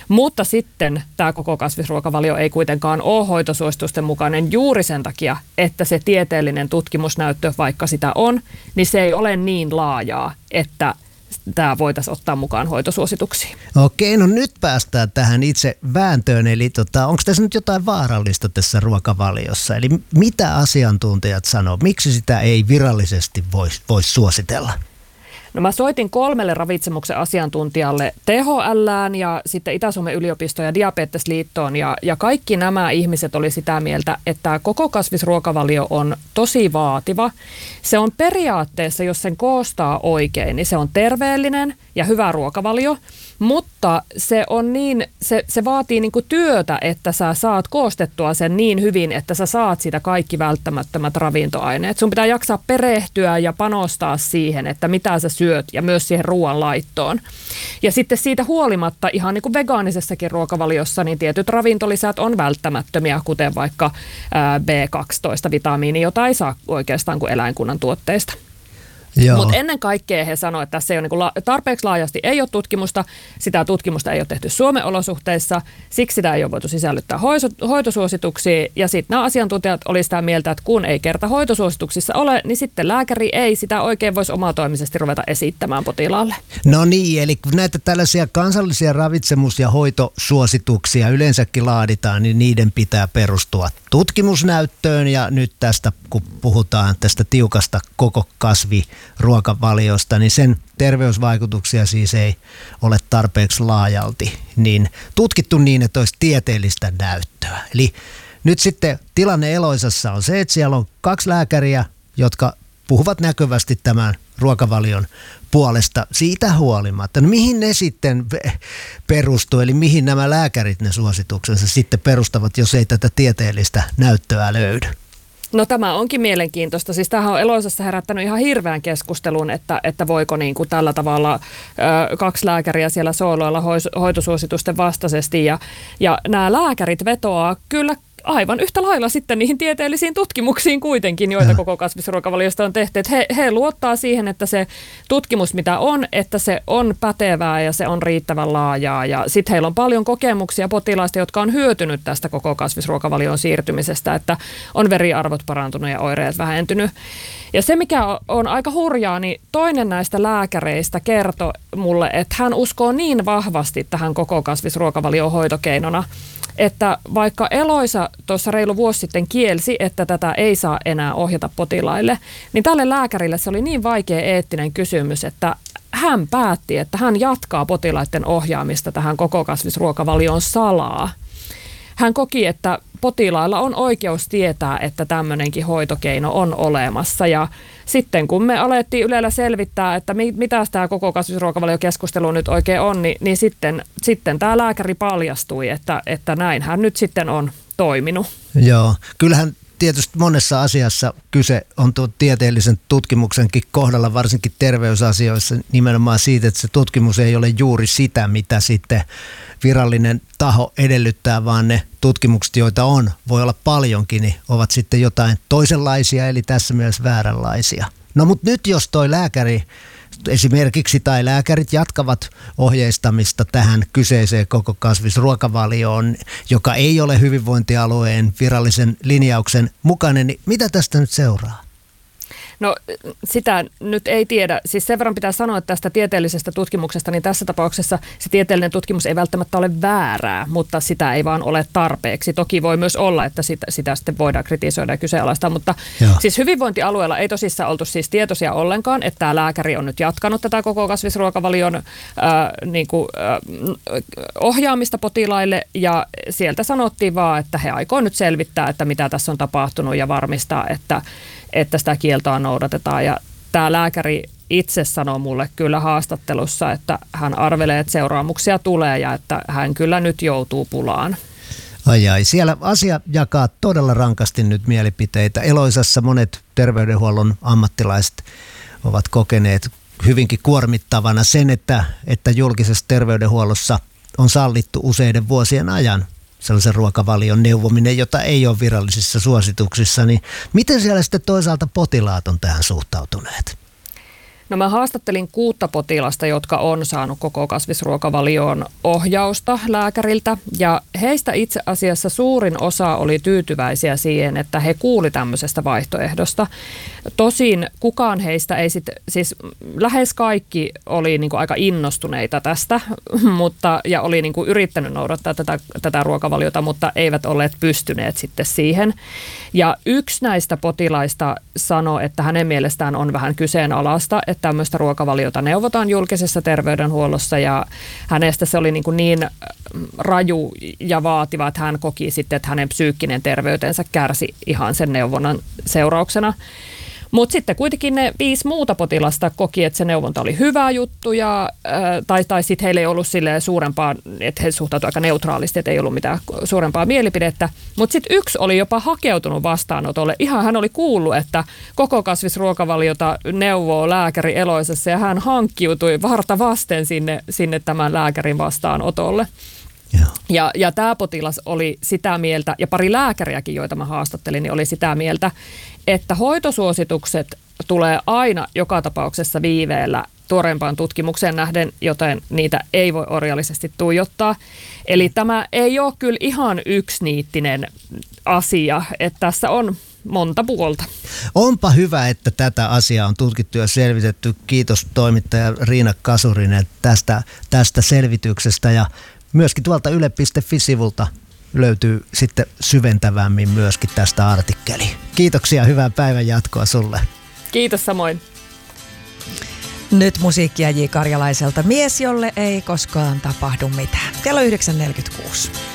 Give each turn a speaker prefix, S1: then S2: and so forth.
S1: Mutta sitten tämä koko kasvisruokavalio ei kuitenkaan ole hoitosuositusten mukainen juuri sen takia, että se tieteellinen tutkimusnäyttö, vaikka sitä on, niin se ei ole niin laajaa, että tämä voitaisiin ottaa mukaan hoitosuosituksiin.
S2: Okei, no nyt päästään tähän itse vääntöön. Eli onko tässä nyt jotain vaarallista tässä ruokavaliossa? Eli mitä asiantuntijat sanoo? Miksi sitä ei virallisesti voi suositella?
S1: No mä soitin 3 ravitsemuksen asiantuntijalle, THL:ään ja sitten Itä-Suomen yliopistoon ja Diabetesliittoon ja kaikki nämä ihmiset oli sitä mieltä, että koko kasvisruokavalio on tosi vaativa. Se on periaatteessa, jos sen koostaa oikein, niin se on terveellinen ja hyvä ruokavalio, mutta se vaatii niinku työtä, että sä saat koostettua sen niin hyvin, että sä saat sitä kaikki välttämättömät ravintoaineet. Sun pitää jaksaa perehtyä ja panostaa siihen, että mitä sä syöt ja myös siihen ruoanlaittoon. Ja sitten siitä huolimatta ihan niin kuin vegaanisessakin ruokavaliossa niin tietyt ravintolisät on välttämättömiä, kuten vaikka B12-vitamiini, jota ei saa oikeastaan kuin eläinkunnan tuotteista. Mutta ennen kaikkea he sanoivat, että tässä ei ole niin tarpeeksi laajasti ei ole tutkimusta, sitä tutkimusta ei ole tehty Suomen olosuhteissa, siksi sitä ei ole voitu sisällyttää hoitosuosituksiin ja sitten nämä asiantuntijat olivat sitä mieltä, että kun ei kerta hoitosuosituksissa ole, niin sitten lääkäri ei sitä oikein voisi omatoimisesti ruveta esittämään potilaalle.
S2: No niin, eli kun näitä tällaisia kansallisia ravitsemus- ja hoitosuosituksia yleensäkin laaditaan, niin niiden pitää perustua tutkimusnäyttöön ja nyt tästä, kun puhutaan tästä tiukasta koko kasviruokavaliosta, niin sen terveysvaikutuksia siis ei ole tarpeeksi laajalti niin tutkittu niin, että olisi tieteellistä näyttöä. Eli nyt sitten tilanne Eloisassa on se, että siellä on 2 lääkäriä, jotka puhuvat näkyvästi tämän ruokavalion puolesta siitä huolimatta. No mihin ne sitten perustuu, eli mihin nämä lääkärit ne suosituksensa sitten perustavat, jos ei tätä tieteellistä näyttöä löydy?
S1: No tämä onkin mielenkiintoista. Siis tämähän on Eloisassa herättänyt ihan hirveän keskustelun, että voiko niin kuin tällä tavalla 2 lääkäriä siellä sooloilla hoitosuositusten vastaisesti. Ja nämä lääkärit vetoaa kyllä aivan yhtä lailla sitten niihin tieteellisiin tutkimuksiin kuitenkin, joita koko kasvisruokavaliosta on tehty. Että he luottaa siihen, että se tutkimus mitä on, että se on pätevää ja se on riittävän laajaa. Ja sitten heillä on paljon kokemuksia potilaista, jotka on hyötynyt tästä koko kasvisruokavalion siirtymisestä, että on veriarvot parantunut ja oireet vähentynyt. Ja se, mikä on aika hurjaa, niin toinen näistä lääkäreistä kertoi mulle, että hän uskoo niin vahvasti tähän koko kasvisruokavalion hoitokeinona, että vaikka Eloisa tuossa reilu vuosi sitten kielsi, että tätä ei saa enää ohjata potilaille, niin tälle lääkärille se oli niin vaikea eettinen kysymys, että hän päätti, että hän jatkaa potilaiden ohjaamista tähän koko kasvisruokavalioon salaa. Hän koki, että potilailla on oikeus tietää, että tämmöinenkin hoitokeino on olemassa ja sitten kun me alettiin Ylellä selvittää, että mitä tämä koko kasvisruokavaliokeskustelu nyt oikein on, niin sitten tämä lääkäri paljastui, että näin hän nyt sitten on toiminut.
S2: Joo, kyllähän tietysti monessa asiassa kyse on tuon tieteellisen tutkimuksenkin kohdalla, varsinkin terveysasioissa nimenomaan siitä, että se tutkimus ei ole juuri sitä, mitä sitten virallinen taho edellyttää, vaan ne tutkimukset, joita on, voi olla paljonkin, niin ovat sitten jotain toisenlaisia, eli tässä myös vääränlaisia. No mutta nyt jos toi lääkäri esimerkiksi tai lääkärit jatkavat ohjeistamista tähän kyseiseen koko kasvisruokavalioon, joka ei ole hyvinvointialueen virallisen linjauksen mukainen, niin mitä tästä nyt seuraa?
S1: No sitä nyt ei tiedä. Siis sen verran pitää sanoa, että tästä tieteellisestä tutkimuksesta, niin tässä tapauksessa se tieteellinen tutkimus ei välttämättä ole väärää, mutta sitä ei vaan ole tarpeeksi. Toki voi myös olla, että sitä sitten voidaan kritisoida ja kyseenalaistaa, mutta siis hyvinvointialueella ei tosissaan oltu siis tietoisia ollenkaan, että tämä lääkäri on nyt jatkanut tätä koko kasvisruokavalion ohjaamista potilaille ja sieltä sanottiin vaan, että he aikoo nyt selvittää, että mitä tässä on tapahtunut ja varmistaa, että sitä kieltoa noudatetaan. Ja tämä lääkäri itse sanoo mulle kyllä haastattelussa, että hän arvelee, että seuraamuksia tulee ja että hän kyllä nyt joutuu pulaan.
S2: Ai, siellä asia jakaa todella rankasti nyt mielipiteitä. Eloisassa monet terveydenhuollon ammattilaiset ovat kokeneet hyvinkin kuormittavana sen, että julkisessa terveydenhuollossa on sallittu useiden vuosien ajan sellaisen ruokavalion neuvominen, jota ei ole virallisissa suosituksissa, niin miten siellä sitten toisaalta potilaat on tähän suhtautuneet?
S1: No mä haastattelin 6 potilasta, jotka on saanut koko kasvisruokavalioon ohjausta lääkäriltä ja heistä itse asiassa suurin osa oli tyytyväisiä siihen, että he kuuli tämmöisestä vaihtoehdosta. Tosin kukaan heistä ei siis lähes kaikki oli niin kuin aika innostuneita tästä ja oli niin kuin yrittänyt noudattaa tätä ruokavaliota, mutta eivät olleet pystyneet sitten siihen. Ja yksi näistä potilaista sanoi, että hänen mielestään on vähän kyseenalaista, että tämmöistä ruokavaliota neuvotaan julkisessa terveydenhuollossa ja hänestä se oli niin raju ja vaativa, että hän koki sitten, että hänen psyykkinen terveytensä kärsi ihan sen neuvonnan seurauksena. Mutta sitten kuitenkin ne 5 muuta potilasta koki, että se neuvonta oli hyvä juttu tai sitten heillä ei ollut suurempaa, että he suhtautuivat aika neutraalisti, että ei ollut mitään suurempaa mielipidettä. Mutta sitten yksi oli jopa hakeutunut vastaanotolle. Ihan hän oli kuullut, että koko kasvisruokavaliota neuvoo lääkäri Eloisassa ja hän hankkiutui varta vasten sinne tämän lääkärin vastaanotolle. Ja tämä potilas oli sitä mieltä, ja pari lääkäriäkin, joita mä haastattelin, niin oli sitä mieltä, että hoitosuositukset tulee aina joka tapauksessa viiveellä tuoreempaan tutkimukseen nähden, joten niitä ei voi orjallisesti tuijottaa. Eli tämä ei ole kyllä ihan yksiniittinen asia, että tässä on monta puolta.
S2: Onpa hyvä, että tätä asiaa on tutkittu ja selvitetty. Kiitos toimittaja Riina Kasurinen tästä selvityksestä ja myöskin tuolta yle.fi-sivulta löytyy sitten syventävämmin myöskin tästä artikkeli. Kiitoksia, hyvää päivän jatkoa sulle.
S1: Kiitos samoin.
S3: Nyt musiikkia J. Karjalaiselta. Mies, jolle ei koskaan tapahdu mitään. Kello 9.46.